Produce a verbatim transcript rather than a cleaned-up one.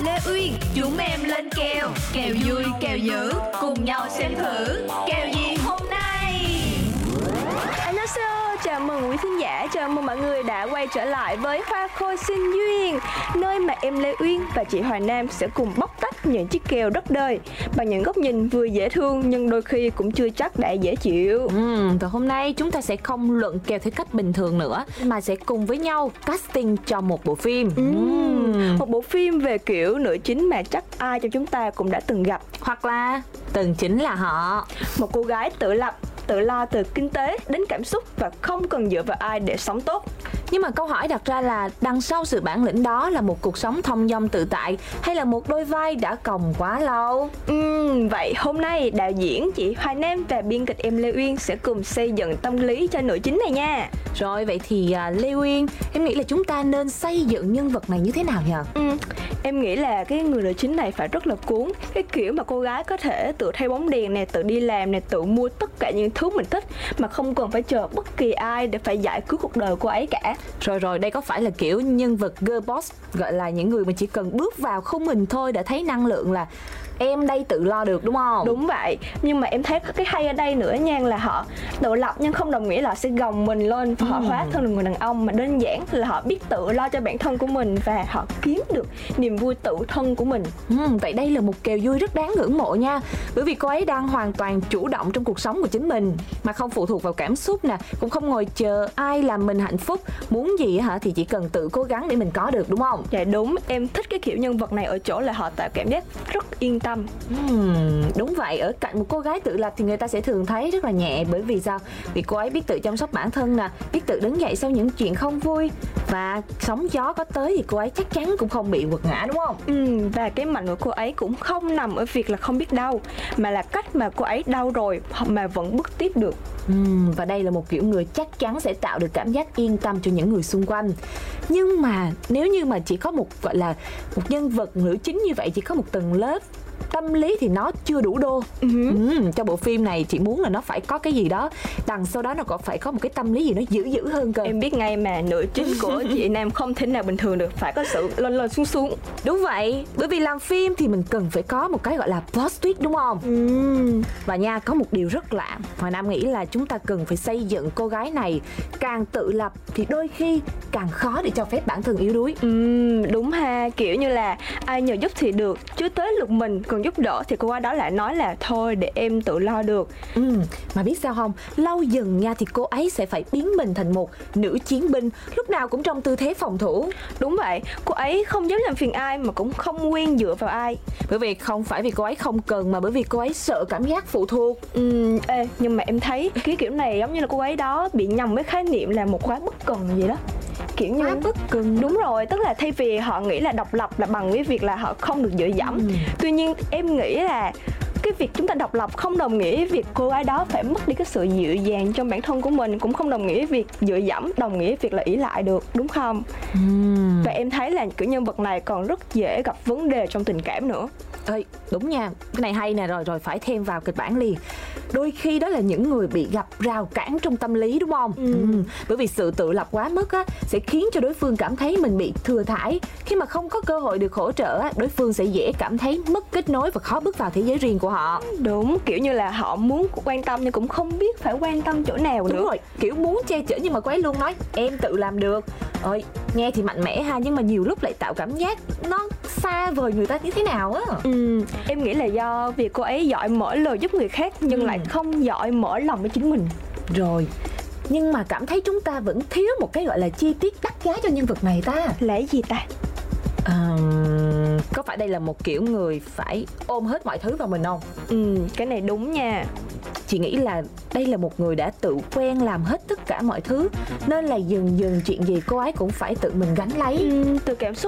Lê Uyên. Chúng em lên kèo, kèo vui, kèo dữ, cùng nhau xem thử kèo gì hôm nay. Annyeonghaseyo, chào mừng quý thính giả, chào mừng mọi người đã quay trở lại với Hoa Khôi Sinh Duyên, nơi mà em Lê Uyên và chị Hoài Nam sẽ cùng bóc tách những chiếc kèo đất đời bằng những góc nhìn vừa dễ thương nhưng đôi khi cũng chưa chắc đã dễ chịu. Ừ, và hôm nay chúng ta sẽ không luận kèo theo cách bình thường nữa, mà sẽ cùng với nhau casting cho một bộ phim. Ừ. Ừ. Một bộ phim về kiểu nữ chính mà chắc ai trong chúng ta cũng đã từng gặp, Hoặc là từng chính là họ. một cô gái tự lập, tự lo từ kinh tế đến cảm xúc và không cần dựa vào ai để sống tốt. Nhưng mà câu hỏi đặt ra là đằng sau sự bản lĩnh đó là một cuộc sống thong dong tự tại, hay là một đôi vai đã còng quá lâu? Uhm, vậy hôm nay đạo diễn chị Hoài Nam và biên kịch em Lê Uyên sẽ cùng xây dựng tâm lý cho nữ chính này nha. Rồi vậy thì à, Lê Uyên, em nghĩ là chúng ta nên xây dựng nhân vật này như thế nào nhờ? Uhm, em nghĩ là cái người nữ chính này phải rất là cuốn. Cái kiểu mà cô gái có thể tự thay bóng đèn nè, tự đi làm nè, tự mua tất cả những thứ mình thích mà không cần phải chờ bất kỳ ai để phải giải cứu cuộc đời cô ấy cả. Rồi rồi, đây có phải là kiểu nhân vật girl boss, gọi là những người mà chỉ cần bước vào khung hình thôi đã thấy năng lượng là em đây tự lo được, đúng không? Đúng vậy, nhưng mà em thấy có cái hay ở đây nữa nha, là họ tự lập nhưng không đồng nghĩa là họ sẽ gồng mình lên và họ hóa thân thành người đàn ông, mà đơn giản là họ biết tự lo cho bản thân của mình và họ kiếm được niềm vui tự thân của mình. Ừ, vậy đây là một kèo vui rất đáng ngưỡng mộ nha, bởi vì cô ấy đang hoàn toàn chủ động trong cuộc sống của chính mình mà không phụ thuộc vào cảm xúc nè, cũng không ngồi chờ ai làm mình hạnh phúc, muốn gì hả thì chỉ cần tự cố gắng để mình có được, đúng không? Dạ đúng, em thích cái kiểu nhân vật này ở chỗ là họ tạo cảm giác rất yên tâm. Uhm, đúng vậy, ở cạnh một cô gái tự lập thì người ta sẽ thường thấy rất là nhẹ, bởi vì sao? Vì cô ấy biết tự chăm sóc bản thân nè, biết tự đứng dậy sau những chuyện không vui, và sóng gió có tới thì cô ấy chắc chắn cũng không bị quật ngã, đúng không? Ừ, và cái mạnh của cô ấy cũng không nằm ở việc là không biết đau, mà là cách mà cô ấy đau rồi mà vẫn bước tiếp được. Uhm, và đây là một kiểu người chắc chắn sẽ tạo được cảm giác yên tâm cho những người xung quanh. Nhưng mà nếu như mà chỉ có một gọi là một nhân vật nữ chính như vậy, chỉ có một tầng lớp tâm lý thì nó chưa đủ đô. Uh-huh. Ừ, cho bộ phim này chị muốn là nó phải có cái gì đó đằng sau đó, nó còn phải có một cái tâm lý gì nó dữ dữ hơn cơ. Em biết ngay mà nữ chính của chị Nam không thể nào bình thường được, phải có sự lên lên xuống xuống. Đúng vậy, bởi vì làm phim thì mình cần phải có một cái gọi là plot twist, đúng không? Ừ. Và nha, có một điều rất lạ, Hoài Nam nghĩ là chúng ta cần phải xây dựng cô gái này càng tự lập thì đôi khi càng khó để cho phép bản thân yếu đuối. Ừ, đúng ha, kiểu như là ai nhờ giúp thì được, chứ tới lượt mình cần giúp đỡ thì cô gái đó lại nói là thôi để em tự lo được. Ừ, mà biết sao không, lâu dần nha thì cô ấy sẽ phải biến mình thành một nữ chiến binh, lúc nào cũng trong tư thế phòng thủ. Đúng vậy, cô ấy không dám làm phiền ai mà cũng không quen dựa vào ai. Bởi vì không phải vì cô ấy không cần, mà bởi vì cô ấy sợ cảm giác phụ thuộc. Ừ, ê, nhưng mà em thấy cái kiểu này giống như là cô ấy đó bị nhầm với khái niệm là một cô gái bất cần gì đó. Kiểu như Quá bất cần. Đúng rồi, tức là thay vì họ nghĩ là độc lập là bằng với việc là họ không được dựa dẫm. Ừ. Tuy nhiên em nghĩ là cái việc chúng ta độc lập không đồng nghĩa với việc cô gái đó phải mất đi cái sự dịu dàng trong bản thân của mình, cũng không đồng nghĩa với việc dựa dẫm đồng nghĩa với việc là ỷ lại được, đúng không? Ừ. Và em thấy là kiểu nhân vật này còn rất dễ gặp vấn đề trong tình cảm nữa. Ê, đúng nha, cái này hay nè, rồi rồi phải thêm vào kịch bản liền. Đôi khi đó là những người bị gặp rào cản trong tâm lý, đúng không? Ừ. Ừ. Bởi vì sự tự lập quá mức á sẽ khiến cho đối phương cảm thấy mình bị thừa thãi. Khi mà không có cơ hội được hỗ trợ á, đối phương sẽ dễ cảm thấy mất kết nối và khó bước vào thế giới riêng của họ. Đúng, kiểu như là họ muốn quan tâm nhưng cũng không biết phải quan tâm chỗ nào nữa. Đúng rồi, kiểu muốn che chở nhưng mà cô ấy luôn nói em tự làm được. Ôi, nghe thì mạnh mẽ ha, nhưng mà nhiều lúc lại tạo cảm giác nó xa vời người ta như thế nào á. Ừ, em nghĩ là do việc cô ấy giỏi mở lời giúp người khác nhưng ừ. lại không giỏi mở lòng với chính mình. Rồi, nhưng mà cảm thấy chúng ta vẫn thiếu một cái gọi là chi tiết đắt giá cho nhân vật này ta. Là cái gì ta? À, có phải đây là một kiểu người phải ôm hết mọi thứ vào mình không? Ừ, cái này đúng nha. Chị nghĩ là đây là một người đã tự quen làm hết tất cả mọi thứ, nên là dần dần chuyện gì cô ấy cũng phải tự mình gánh lấy. Ừ, từ cảm xúc